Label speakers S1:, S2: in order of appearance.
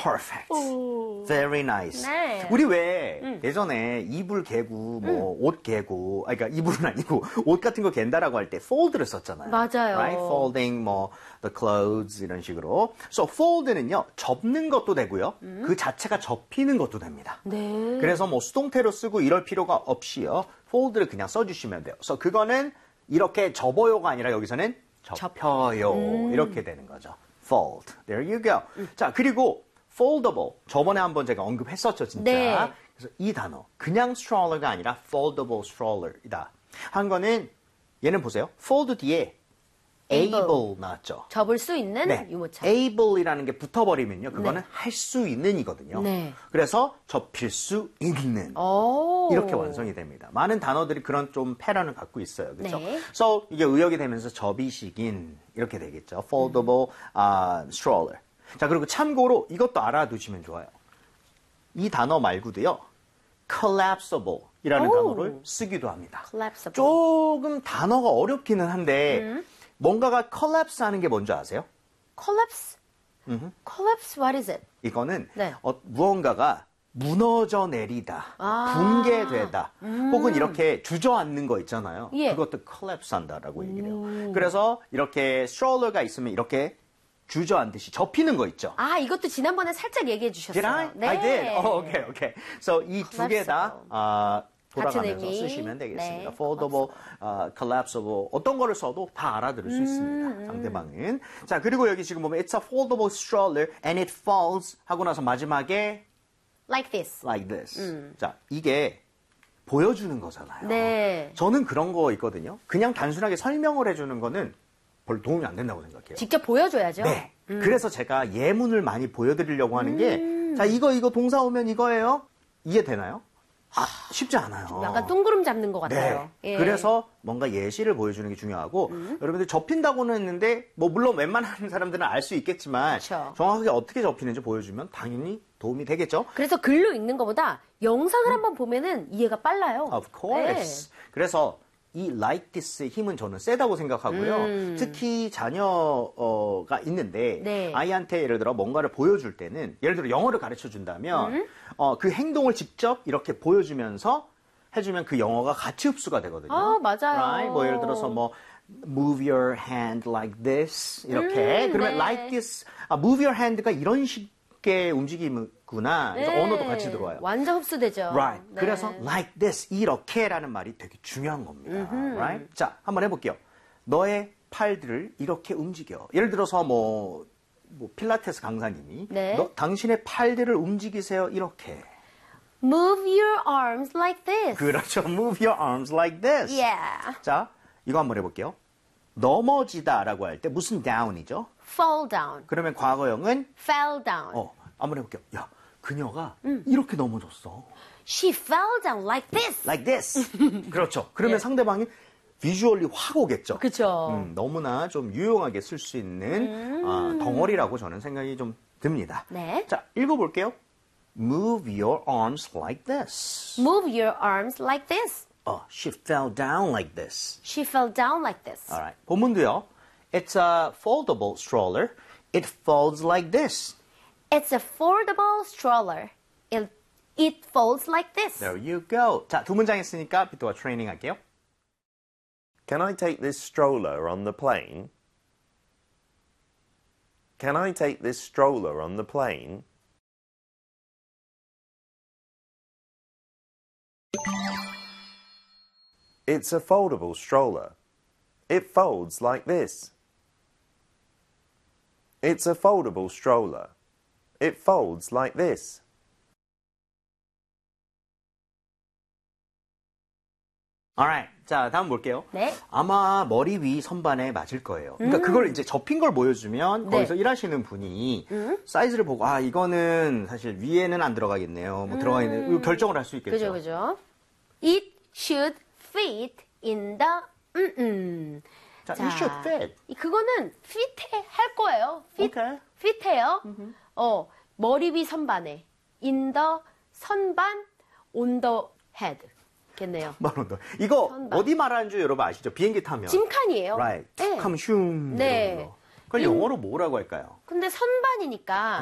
S1: Perfect.
S2: 오.
S1: Very nice.
S2: 네.
S1: 우리 왜 예전에 이불 개고 뭐 옷 개고 그러니까 이불은 아니고 옷 같은 거 갠다라고 할 때 fold를 썼잖아요.
S2: 맞아요.
S1: Right? Folding 뭐 the clothes 이런 식으로. So fold는요. 접는 것도 되고요. 그 자체가 접히는 것도 됩니다.
S2: 네.
S1: 그래서 뭐 수동태로 쓰고 이럴 필요가 없이요. fold를 그냥 써주시면 돼요. 그래서 그거는 이렇게 접어요가 아니라 여기서는 접혀요. 이렇게 되는 거죠. fold. There you go. 자, 그리고 foldable. 저번에 한번 제가 언급했었죠, 진짜.
S2: 네.
S1: 그래서 이 단어. 그냥 stroller가 아니라 foldable stroller이다. 한 거는 얘는 보세요. fold 뒤에 able 나왔죠.
S2: 접을 수 있는
S1: 네.
S2: 유모차.
S1: able이라는 게 붙어버리면요. 그거는
S2: 네.
S1: 할 수 있는이거든요.
S2: 네.
S1: 그래서 접힐 수 있는.
S2: 오.
S1: 이렇게 완성이 됩니다. 많은 단어들이 그런 좀 패런을 갖고 있어요. 그렇죠?
S2: 네.
S1: So 이게 의역이 되면서 접이식인 이렇게 되겠죠. Foldable stroller. 자, 그리고 참고로 이것도 알아두시면 좋아요. 이 단어 말고도요. collapsible 이라는
S2: 오.
S1: 단어를 쓰기도 합니다.
S2: collapsible.
S1: 조금 단어가 어렵기는 한데 뭔가가 collapse 하는 게 뭔지 아세요?
S2: collapse? collapse, what is it?
S1: 이거는
S2: 네.
S1: 무언가가 무너져 내리다, 붕괴되다, 혹은 이렇게 주저앉는 거 있잖아요.
S2: 예.
S1: 그것도 collapse 한다라고 얘기를 해요. 그래서 이렇게 stroller가 있으면 이렇게 주저앉듯이 접히는 거 있죠.
S2: 아, 이것도 지난번에 살짝 얘기해 주셨어요.
S1: Did I?
S2: 네.
S1: I did. Okay, okay. So 이 두 개 다 돌아가면서
S2: 같은 의미.
S1: 쓰시면 되겠습니다.
S2: 네.
S1: Foldable, collapsible 어떤 거를 써도 다 알아들을 수 있습니다. 상대방은. 자, 그리고 여기 지금 보면 it's a foldable stroller and it falls 하고 나서 마지막에
S2: like this.
S1: like this. 자, 이게 보여주는 거잖아요.
S2: 네.
S1: 저는 그런 거 있거든요. 그냥 단순하게 설명을 해주는 거는 별로 도움이 안 된다고 생각해요.
S2: 직접 보여줘야죠.
S1: 네. 그래서 제가 예문을 많이 보여드리려고 하는 게, 자, 이거 동사 오면 이거예요? 이해되나요? 쉽지 않아요.
S2: 약간 뚱그름 잡는 것 같아요.
S1: 네.
S2: 예.
S1: 그래서 뭔가 예시를 보여주는 게 중요하고, 여러분들 접힌다고는 했는데, 뭐, 물론 웬만한 사람들은 알 수 있겠지만,
S2: 그쵸.
S1: 정확하게 어떻게 접히는지 보여주면 당연히 도움이 되겠죠?
S2: 그래서 글로 읽는 것보다 영상을 한번 보면은 이해가 빨라요.
S1: Of course. 그래서 이 like this의 힘은 저는 세다고 생각하고요. 특히 자녀가 있는데
S2: 네.
S1: 아이한테 예를 들어 뭔가를 보여줄 때는 예를 들어 영어를 가르쳐 준다면 그 행동을 직접 이렇게 보여주면서 해주면 그 영어가 같이 흡수가 되거든요.
S2: 아, 맞아요.
S1: Right? 뭐 예를 들어서 뭐 move your hand like this 이렇게 그러면
S2: 네.
S1: like this move your hand가 이런 식의 움직임이구나. 그래서
S2: 네.
S1: 언어도 같이 들어와요.
S2: 완전 흡수되죠.
S1: Right.
S2: 네.
S1: 그래서 like this, 이렇게라는 말이 되게 중요한 겁니다. Right? 자, 한번 해볼게요. 너의 팔들을 이렇게 움직여. 예를 들어서 뭐 필라테스 강사님이
S2: 네.
S1: 당신의 팔들을 움직이세요. 이렇게.
S2: Move your arms like this.
S1: 그렇죠. Move your arms like this.
S2: Yeah.
S1: 자, 이거 한번 해볼게요. 넘어지다라고 할 때 무슨 down이죠?
S2: Fall down.
S1: 그러면 과거형은
S2: Fell down.
S1: 한번 해볼게요. 야, 그녀가 이렇게 넘어졌어.
S2: She fell down like this.
S1: Like this. 그렇죠. 그러면 상대방이 비주얼리 확 오겠죠.
S2: 그쵸.
S1: 너무나 좀 유용하게 쓸 수 있는 덩어리라고 저는 생각이 좀 듭니다.
S2: 네.
S1: 자, 읽어볼게요. Move your arms like this.
S2: Move your arms like this.
S1: She fell down like this.
S2: She fell down like this.
S1: Alright. 본문도요. It's a foldable stroller. It folds like this.
S2: It's a foldable stroller. It folds like this.
S1: There you go. 자, 두 문장 했으니까 비토가 트레이닝 할게요.
S3: Can I take this stroller on the plane? Can I take this stroller on the plane? It's a foldable stroller. It folds like this. It's a foldable stroller. It folds like this.
S1: Alright. 자, 다음 볼게요.
S2: 네.
S1: 아마 머리 위 선반에 맞을 거예요. 그러니까 그걸 이제 접힌 걸 보여주면
S2: 네.
S1: 거기서 일하시는 분이 사이즈를 보고 사이즈는 사실 위에는 안 들어가겠네요. 뭐 들어가겠네요. 이거 결정을 할 수 있겠죠.
S2: 그죠. It should fit in the
S1: 자, it should fit.
S2: 그거는 fit 할 거예요.
S1: Okay.
S2: fit해요. 머리 위 선반에 in the 선반 on the head. 겠네요.
S1: 이거
S2: 선반.
S1: 어디 말하는 줄 여러분 아시죠? 비행기 타면.
S2: 짐칸이에요.
S1: Right. 툭
S2: 네.
S1: 하면 슝.
S2: 네.
S1: 이런 거. 그걸 영어로 뭐라고 할까요?
S2: 근데 선반이니까